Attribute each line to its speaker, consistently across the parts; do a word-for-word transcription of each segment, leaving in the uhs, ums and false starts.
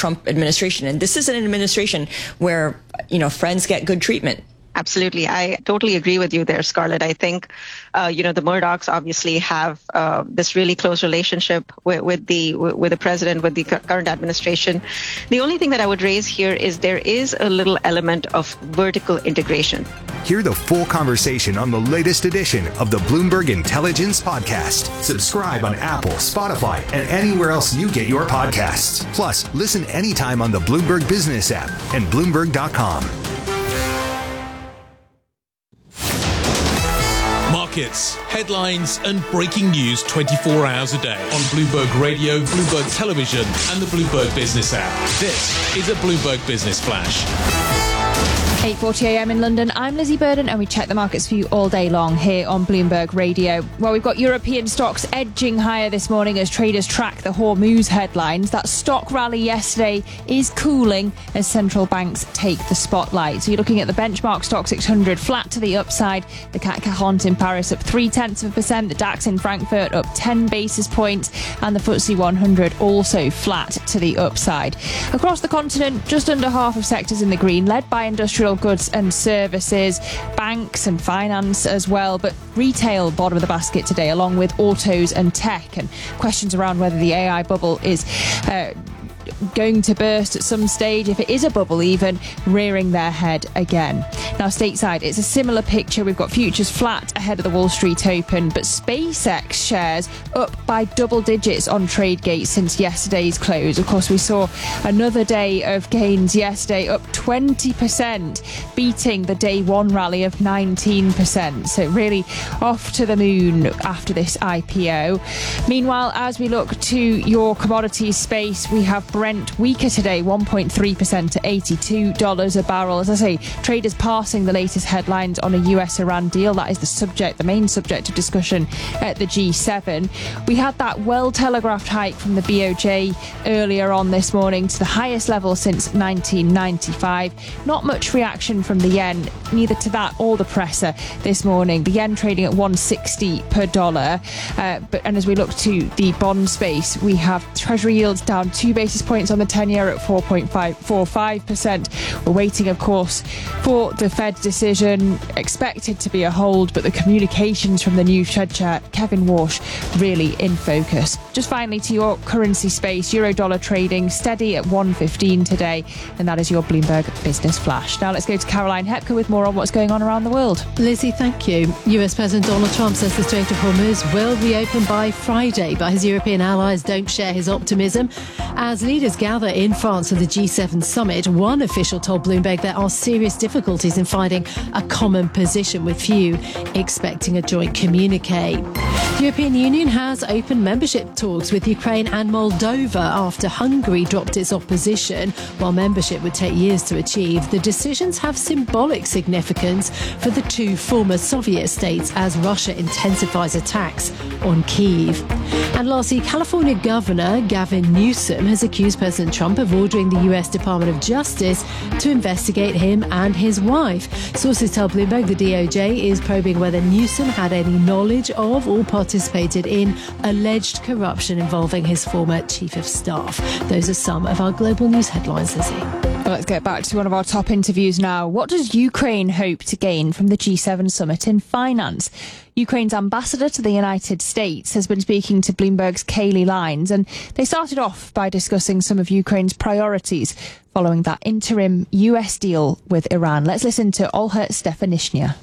Speaker 1: Trump administration. And this is an administration where, you know, friends get good treatment.
Speaker 2: Absolutely. I totally agree with you there, Scarlett. I think, uh, you know, the Murdochs obviously have uh, this really close relationship with, with the with the president, with the current administration. The only thing that I would raise here is there is a little element of vertical integration.
Speaker 3: Hear the full conversation on the latest edition of the Bloomberg Intelligence Podcast. Subscribe on Apple, Spotify, and anywhere else you get your podcasts. Plus, listen anytime on the Bloomberg Business app and Bloomberg dot com.
Speaker 4: Markets, headlines, and breaking news twenty-four hours a day on Bloomberg Radio, Bloomberg Television, and the Bloomberg Business app. This is a Bloomberg Business Flash.
Speaker 5: eight forty a m in London. I'm Lizzie Burden, and we check the markets for you all day long here on Bloomberg Radio. Well, we've got European stocks edging higher this morning as traders track the Hormuz headlines. That stock rally yesterday is cooling as central banks take the spotlight. So you're looking at the benchmark stock six hundred flat to the upside. The C A C quarante in Paris up three tenths of a percent. The DAX in Frankfurt up ten basis points, and the F T S E one hundred also flat to the upside. Across the continent, just under half of sectors in the green, led by industrial goods and services, banks and finance as well, but retail bottom of the basket today, along with autos and tech, and questions around whether the A I bubble is uh, going to burst at some stage, if it is a bubble even, rearing their head again. Now stateside, it's a similar picture. We've got futures flat ahead of the Wall Street Open, but SpaceX shares up by double digits on TradeGate since yesterday's close. Of course, we saw another day of gains yesterday, up twenty percent, beating the day one rally of nineteen percent. So really off to the moon after this I P O. Meanwhile, as we look to your commodities space, we have Brent weaker today, one point three percent to eighty-two dollars a barrel. As I say, traders passing the latest headlines on a U S Iran deal. That is the subject, the main subject of discussion at the G seven. We had that well-telegraphed hike from the B O J earlier on this morning to the highest level since nineteen ninety-five. Not much reaction from the yen, neither to that or the presser this morning. The yen trading at one sixty per dollar. Uh, but and as we look to the bond space, we have Treasury yields down two basis points on the ten-year at four point five four five percent. We're waiting, of course, for the Fed decision, expected to be a hold, but the communications from the new Fed chair, Kevin Warsh, really in focus. Just finally to your currency space, euro-dollar trading steady at one fifteen today, and that is your Bloomberg Business Flash. Now let's go to Caroline Hepker with more on what's going on around the world.
Speaker 6: Lizzie, thank you. U S President Donald Trump says the Strait of Hormuz will reopen by Friday, but his European allies don't share his optimism. As leaders gather in France for the G seven summit, one official told Bloomberg there are serious difficulties in finding a common position, with few expecting a joint communique. The European Union has opened membership talks with Ukraine and Moldova after Hungary dropped its opposition. While membership would take years to achieve, the decisions have symbolic significance for the two former Soviet states as Russia intensifies attacks on Kyiv. And lastly, California Governor Gavin Newsom has accused President Trump of ordering the U S Department of Justice to investigate him and his wife. Sources tell Bloomberg the D O J is probing whether Newsom had any knowledge of or participated in alleged corruption involving his former chief of staff. Those are some of our global news headlines, Lizzie.
Speaker 5: Well, let's get back to one of our top interviews now. What does Ukraine hope to gain from the G seven summit in finance? Ukraine's ambassador to the United States has been speaking to Bloomberg's Kayleigh Lines, and they started off by discussing some of Ukraine's priorities following that interim U S deal with Iran. Let's listen to Olha Stefanishnya.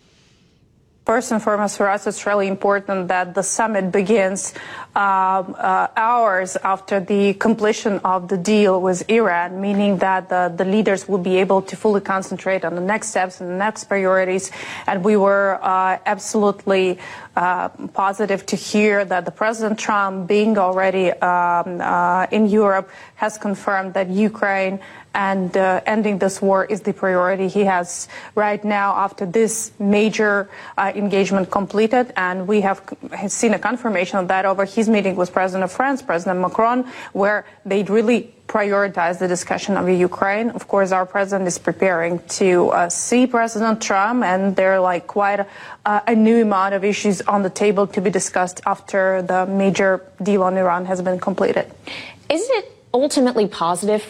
Speaker 7: First and foremost, for us, it's really important that the summit begins uh, uh, hours after the completion of the deal with Iran, meaning that the, the leaders will be able to fully concentrate on the next steps and the next priorities. And we were uh, absolutely uh, positive to hear that the President Trump, being already um, uh, in Europe, has confirmed that Ukraine and uh, ending this war is the priority he has right now after this major uh, engagement completed. And we have seen a confirmation of that over his meeting with President of France, President Macron, where they really prioritize the discussion of Ukraine. Of course, our president is preparing to uh, see President Trump, and there are like quite a, uh, a new amount of issues on the table to be discussed after the major deal on Iran has been completed.
Speaker 8: Is it ultimately positive